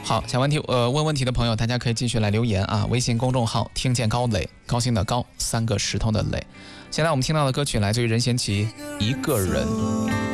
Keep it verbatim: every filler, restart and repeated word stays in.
好，想问题呃问问题的朋友，大家可以继续来留言啊！微信公众号听见高磊，高兴的高，三个石头的磊。现在我们听到的歌曲来自于任贤齐《一个人》。